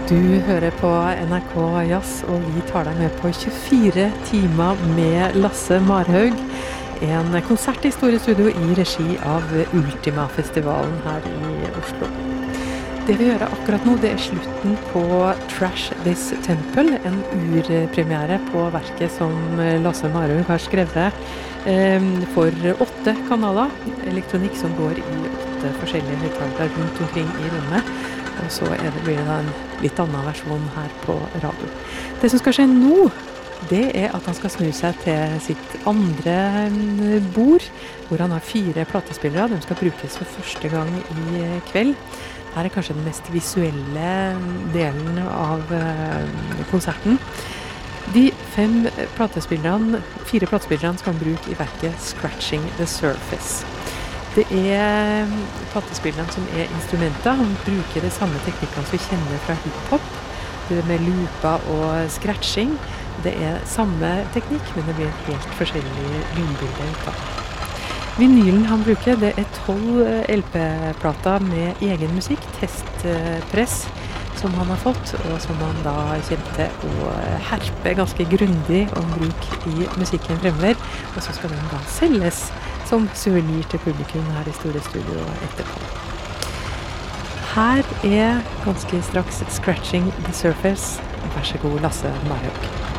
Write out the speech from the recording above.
Du hører på NRK Jazz, og vi tar deg med på 24 timer med Lasse Marhaug. En konsert i Store Studio i regi av Ultima-festivalen her i Oslo. Det vi gjør akkurat nå, det er slutten på Trash This Temple, en urpremiere på verket som Lasse Marhaug har skrevet for 8 kanaler. Elektronikk som går i 8 forskjellige høyttalere rundt omkring i rommet. Og så blir det en litt annen versjon her på radio. Det som skal skje nå, det er at han skal snu seg til sitt andre bord, hvor han har 4 platespillere. De skal brukes for første gang i kveld. Her er kanskje den mest visuelle delen av konserten. De 4 platespillerne skal han bruke i verket Scratching the Surface. Det er platespillerne som er instrumenter. Han bruker de samme teknikkene som vi kjenner fra hiphop, det med looper og scratching. Det er samme teknikk, men det blir helt forskjellige lydbilder ut av. Vinylen han bruker, det er 12 LP-plater med egen musikk, testpress, som han har fått, og som han da kommer til å herpe ganske grundig om bruk i musikken fremover. Og så skal den da selges som souvenir til publikum her i Store Studio etterpå. Her er ganske straks Scratching the Surface. Vær så god, Lasse Marhaug.